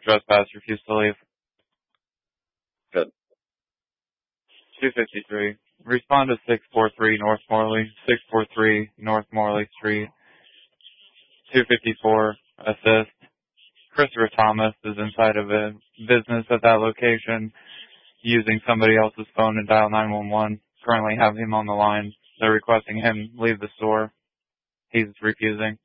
Trespass, refuse to leave. Good. 253. Respond to 643 North Morley, 643 North Morley Street. 254. Assist. Christopher Thomas is inside of a business at that location using somebody else's phone to dial 911. Currently have him on the line. They're requesting him leave the store. He's refusing.